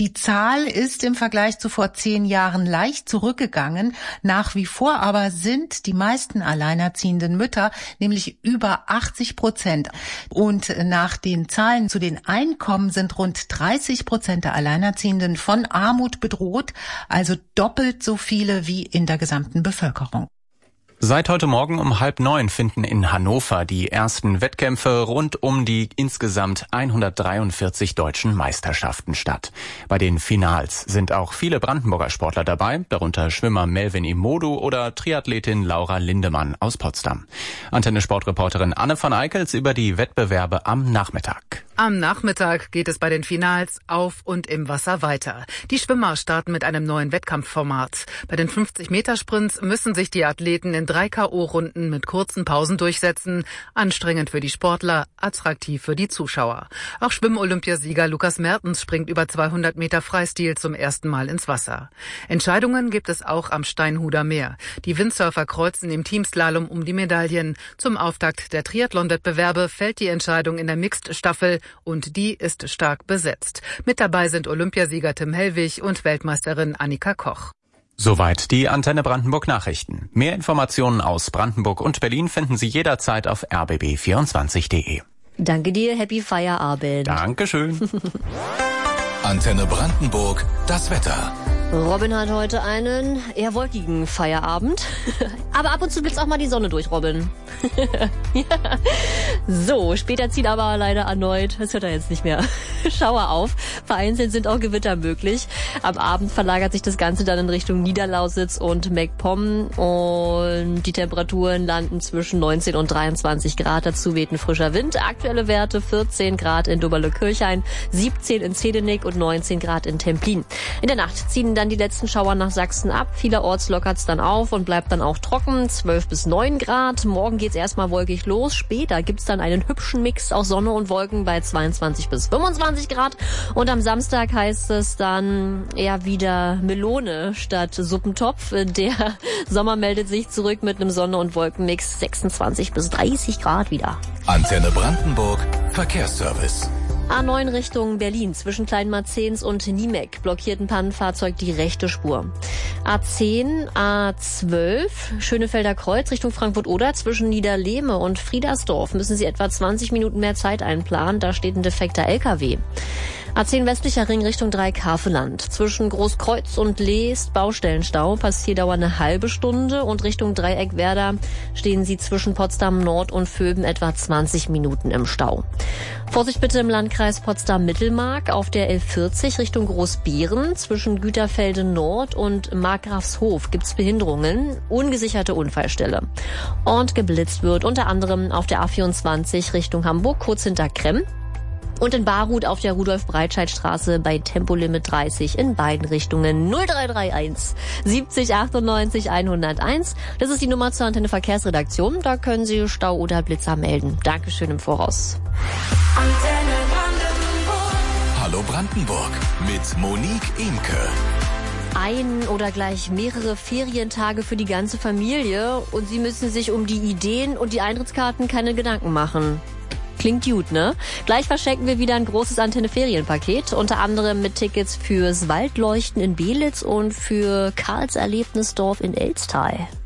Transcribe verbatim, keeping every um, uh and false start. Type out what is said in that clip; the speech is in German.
Die Zahl ist im Vergleich zu vor zehn Jahren leicht zurückgegangen. Nach wie vor aber sind die meisten alleinerziehenden Mütter, nämlich über achtzig Prozent. Und nach den Zahlen zu den Einkommen sind rund dreißig Prozent der Alleinerziehenden von Armut bedroht, also doppelt so viele wie in der gesamten Bevölkerung. Seit heute Morgen um halb neun finden in Hannover die ersten Wettkämpfe rund um die insgesamt hundertdreiundvierzig deutschen Meisterschaften statt. Bei den Finals sind auch viele Brandenburger Sportler dabei, darunter Schwimmer Melvin Imodu oder Triathletin Laura Lindemann aus Potsdam. Antenne-Sportreporterin Anne von Eickels über die Wettbewerbe am Nachmittag. Am Nachmittag geht es bei den Finals auf und im Wasser weiter. Die Schwimmer starten mit einem neuen Wettkampfformat. Bei den fünfzig-Meter-Sprints müssen sich die Athleten in drei K O-Runden mit kurzen Pausen durchsetzen. Anstrengend für die Sportler, attraktiv für die Zuschauer. Auch Schwimm-Olympiasieger Lukas Mertens springt über zweihundert Meter Freistil zum ersten Mal ins Wasser. Entscheidungen gibt es auch am Steinhuder Meer. Die Windsurfer kreuzen im Teamslalom um die Medaillen. Zum Auftakt der Triathlon-Wettbewerbe fällt die Entscheidung in der Mixed-Staffel und die ist stark besetzt. Mit dabei sind Olympiasieger Tim Hellwig und Weltmeisterin Annika Koch. Soweit die Antenne Brandenburg Nachrichten. Mehr Informationen aus Brandenburg und Berlin finden Sie jederzeit auf r b b vierundzwanzig punkt d e. Danke dir, happy Feierabend. Dankeschön. Antenne Brandenburg, das Wetter. Robin hat heute einen eher wolkigen Feierabend. Aber ab und zu blitzt auch mal die Sonne durch, Robin. Ja. So, später zieht aber leider erneut, das hört er jetzt nicht mehr, Schauer auf. Vereinzelt sind auch Gewitter möglich. Am Abend verlagert sich das Ganze dann in Richtung Niederlausitz und MacPom. Und die Temperaturen landen zwischen neunzehn und dreiundzwanzig Grad. Dazu weht ein frischer Wind. Aktuelle Werte vierzehn Grad in Doberle-Kirchhain, siebzehn in Zedenick und neunzehn Grad in Templin. In der Nacht ziehen dann die letzten Schauer nach Sachsen ab. Vielerorts lockert's dann auf und bleibt dann auch trocken. zwölf bis neun Grad. Morgen geht's erstmal wolkig los. Später gibt's dann einen hübschen Mix aus Sonne und Wolken bei zweiundzwanzig bis fünfundzwanzig Grad. Und am Samstag heißt es dann eher wieder Melone statt Suppentopf. Der Sommer meldet sich zurück mit einem Sonne- und Wolkenmix sechsundzwanzig bis dreißig Grad wieder. Antenne Brandenburg, Verkehrsservice. A neun Richtung Berlin zwischen Kleinmarzens und Niemek blockiert ein Pannenfahrzeug die rechte Spur. A zehn, A zwölf, Schönefelder Kreuz Richtung Frankfurt-Oder zwischen Niederlehme und Friedersdorf müssen Sie etwa zwanzig Minuten mehr Zeit einplanen, da steht ein defekter L K W. A zehn westlicher Ring Richtung Dreieck-Haveland. Zwischen Großkreuz und Leest Baustellenstau, Passierdauer eine halbe Stunde und Richtung Dreieck-Werder stehen Sie zwischen Potsdam Nord und Vöben etwa zwanzig Minuten im Stau. Vorsicht bitte im Landkreis Potsdam-Mittelmark auf der L vierzig Richtung Großbeeren. Zwischen Güterfelde Nord und Markgrafshof gibt's Behinderungen, ungesicherte Unfallstelle. Und geblitzt wird unter anderem auf der A vierundzwanzig Richtung Hamburg, kurz hinter Kremm. Und in Barut auf der Rudolf-Breitscheid-Straße bei Tempolimit dreißig in beiden Richtungen null drei drei eins siebzig achtundneunzig hunderteins. Das ist die Nummer zur Antenne Verkehrsredaktion. Da können Sie Stau oder Blitzer melden. Dankeschön im Voraus. Antenne Brandenburg. Hallo Brandenburg mit Monique Imke. Ein oder gleich mehrere Ferientage für die ganze Familie und Sie müssen sich um die Ideen und die Eintrittskarten keine Gedanken machen. Klingt gut, ne? Gleich verschenken wir wieder ein großes Antenne-Ferienpaket, unter anderem mit Tickets fürs Waldleuchten in Belitz und für Karls Erlebnisdorf in Elstal.